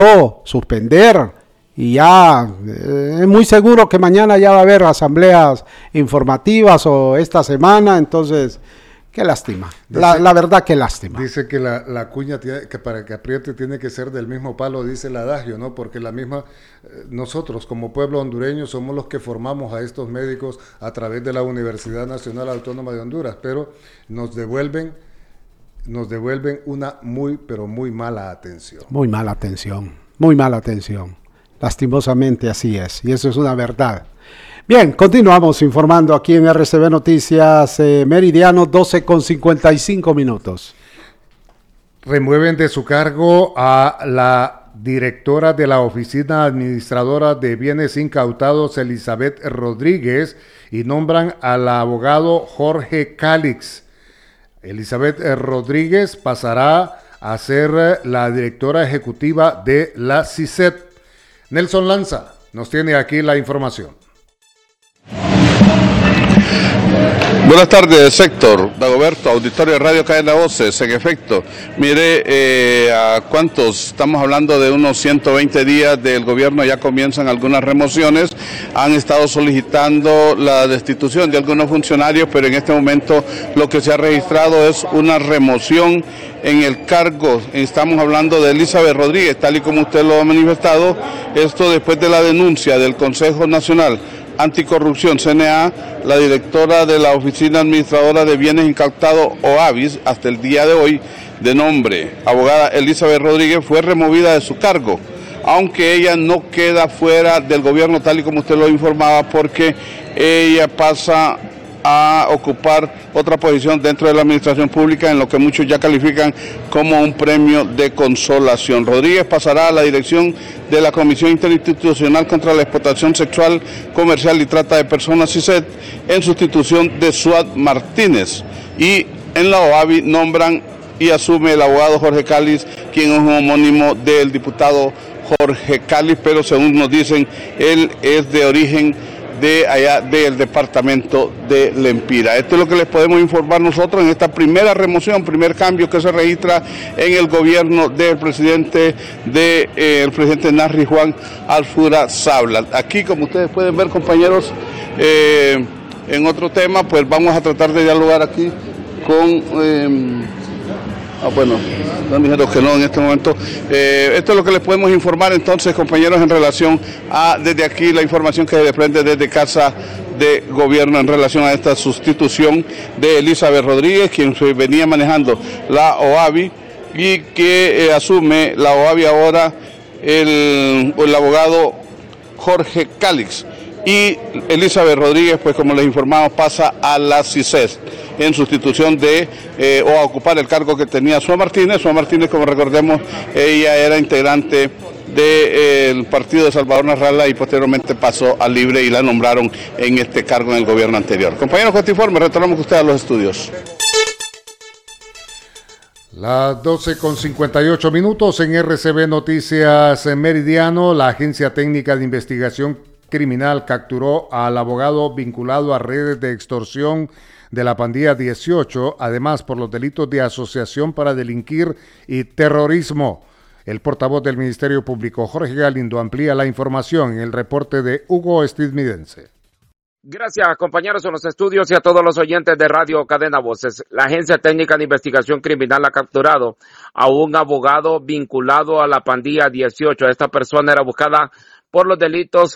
suspender y ya es muy seguro que mañana ya va a haber asambleas informativas o esta semana, entonces qué lástima, la verdad qué lástima. Dice que la cuña tiene, que para que apriete tiene que ser del mismo palo, dice el adagio, ¿no? Porque nosotros como pueblo hondureño somos los que formamos a estos médicos a través de la Universidad Nacional Autónoma de Honduras, pero nos devuelven una pero muy mala atención. Muy mala atención, muy mala atención. Lastimosamente así es, y eso es una verdad. Bien, continuamos informando aquí en RCB Noticias Meridiano, 12:55. Remueven de su cargo a la directora de la Oficina Administradora de Bienes Incautados, Elizabeth Rodríguez, y nombran al abogado Jorge Calix. Elizabeth Rodríguez pasará a ser la directora ejecutiva de la CICET. Nelson Lanza nos tiene aquí la información. Buenas tardes, Héctor, Dagoberto, auditorio de Radio Cadena Voces. En efecto, mire, ¿a cuántos? Estamos hablando de unos 120 días del gobierno, ya comienzan algunas remociones. Han estado solicitando la destitución de algunos funcionarios, pero en este momento lo que se ha registrado es una remoción en el cargo. Estamos hablando de Elizabeth Rodríguez, tal y como usted lo ha manifestado, esto después de la denuncia del Consejo Nacional Anticorrupción, CNA, la directora de la Oficina Administradora de Bienes Incautados, OABIS, hasta el día de hoy, de nombre abogada Elizabeth Rodríguez, fue removida de su cargo, aunque ella no queda fuera del gobierno, tal y como usted lo informaba, porque ella pasa a ocupar otra posición dentro de la administración pública, en lo que muchos ya califican como un premio de consolación. Rodríguez pasará a la dirección de la Comisión Interinstitucional contra la Explotación Sexual, Comercial y Trata de Personas, CICET, en sustitución de Suad Martínez. Y en la OABI nombran y asume el abogado Jorge Calix, quien es un homónimo del diputado Jorge Calix, pero según nos dicen, él es de origen de allá del departamento de Lempira. Esto es lo que les podemos informar nosotros en esta primera remoción, primer cambio que se registra en el gobierno del presidente el presidente Narri Juan Alfura Sabla. Aquí, como ustedes pueden ver, compañeros, en otro tema, pues vamos a tratar de dialogar aquí con bueno, están diciendo que no en este momento. Esto es lo que les podemos informar entonces, compañeros, en relación a, desde aquí, la información que se desprende desde Casa de Gobierno en relación a esta sustitución de Elizabeth Rodríguez, quien se venía manejando la OABI y que asume la OABI ahora el abogado Jorge Calix. Y Elizabeth Rodríguez, pues como les informamos, pasa a la CICES en sustitución o a ocupar el cargo que tenía Suad Martínez. Suad Martínez, como recordemos, ella era integrante del partido de Salvador Narrala y posteriormente pasó a Libre y la nombraron en este cargo en el gobierno anterior. Compañeros, con este informe retornamos con ustedes a los estudios. Las 12:58 en RCB Noticias Meridiano. La Agencia Técnica de Investigación Criminal capturó al abogado vinculado a redes de extorsión de la pandilla 18, además por los delitos de asociación para delinquir y terrorismo. El portavoz del Ministerio Público, Jorge Galindo, amplía la información en el reporte de Hugo Estividense. Gracias, compañeros en los estudios y a todos los oyentes de Radio Cadena Voces. La Agencia Técnica de Investigación Criminal ha capturado a un abogado vinculado a la pandilla 18. Esta persona era buscada por los delitos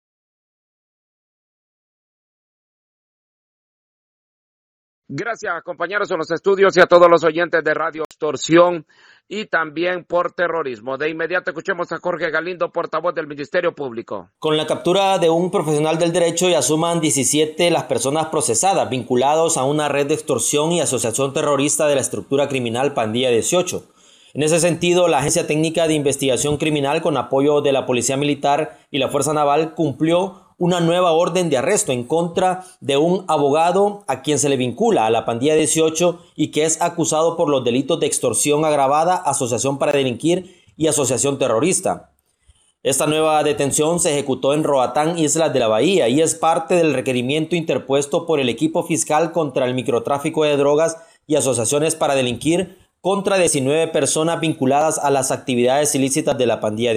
Gracias, compañeros en los estudios y a todos los oyentes de Radio Extorsión y también por terrorismo. De inmediato escuchemos a Jorge Galindo, portavoz del Ministerio Público. Con la captura de un profesional del derecho ya suman 17 las personas procesadas vinculados a una red de extorsión y asociación terrorista de la estructura criminal Pandilla 18. En ese sentido, la Agencia Técnica de Investigación Criminal, con apoyo de la Policía Militar y la Fuerza Naval, cumplió una nueva orden de arresto en contra de un abogado a quien se le vincula a la Pandilla 18 y que es acusado por los delitos de extorsión agravada, asociación para delinquir y asociación terrorista. Esta nueva detención se ejecutó en Roatán, Islas de la Bahía, y es parte del requerimiento interpuesto por el equipo fiscal contra el microtráfico de drogas y asociaciones para delinquir contra 19 personas vinculadas a las actividades ilícitas de la Pandilla